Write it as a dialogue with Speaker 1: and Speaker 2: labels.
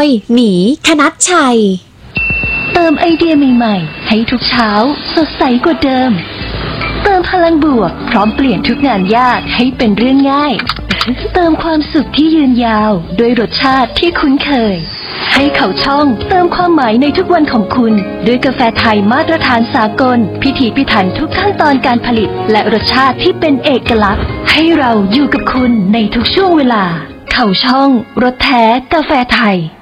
Speaker 1: ยหมีคณัชชัย
Speaker 2: เติมไอเดียใหม่ๆให้ทุกเช้าสดใสกว่าเดิมเติมพลังบวกพร้อมเปลี่ยนทุกงานยากให้เป็นเรื่องง่ายเติมความสุขที่ยืนยาวด้วยรสชาติที่คุ้นเคยให้เขาช่องเติมความหมายในทุกวันของคุณด้วยกาแฟไทยมาตรฐานสากลพิถีพิถันทุกขั้นตอนการผลิตและรสชาติที่เป็นเอกลักษณ์ให้เราอยู่กับคุณในทุกช่วงเวลาเขาช่องรสแท้กาแฟไทย